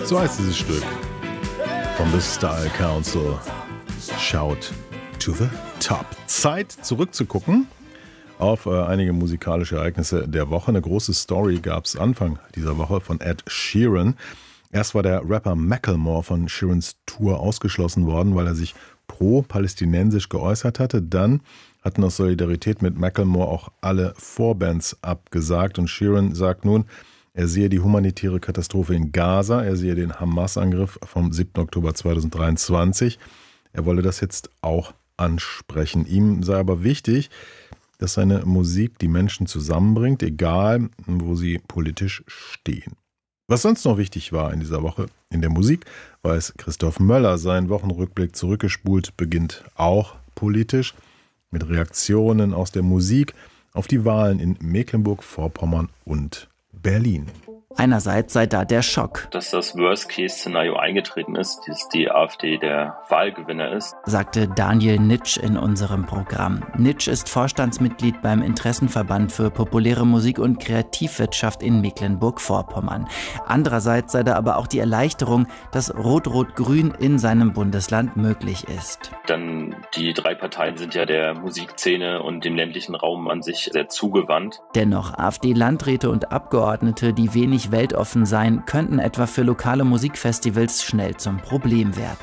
So heißt dieses Stück von The Style Council. Shout to the top. Zeit zurückzugucken auf einige musikalische Ereignisse der Woche. Eine große Story gab es Anfang dieser Woche von Ed Sheeran. Erst war der Rapper Macklemore von Sheerans Tour ausgeschlossen worden, weil er sich pro-palästinensisch geäußert hatte. Dann hatten aus Solidarität mit Macklemore auch alle Vorbands abgesagt. Und Sheeran sagt nun, er sehe die humanitäre Katastrophe in Gaza, er sehe den Hamas-Angriff vom 7. Oktober 2023. Er wolle das jetzt auch ansprechen. Ihm sei aber wichtig, dass seine Musik die Menschen zusammenbringt, egal wo sie politisch stehen. Was sonst noch wichtig war in dieser Woche in der Musik, weiß Christoph Möller. Sein Wochenrückblick zurückgespult beginnt auch politisch mit Reaktionen aus der Musik auf die Wahlen in Mecklenburg-Vorpommern und Berlin. Einerseits sei da der Schock, dass das Worst-Case-Szenario eingetreten ist, dass die AfD der Wahlgewinner ist, sagte Daniel Nitsch in unserem Programm. Nitsch ist Vorstandsmitglied beim Interessenverband für populäre Musik und Kreativwirtschaft in Mecklenburg-Vorpommern. Andererseits sei da aber auch die Erleichterung, dass Rot-Rot-Grün in seinem Bundesland möglich ist. Dann die drei Parteien sind ja der Musikszene und dem ländlichen Raum an sich sehr zugewandt. Dennoch AfD-Landräte und Abgeordnete, die wenig weltoffen seien, könnten etwa für lokale Musikfestivals schnell zum Problem werden.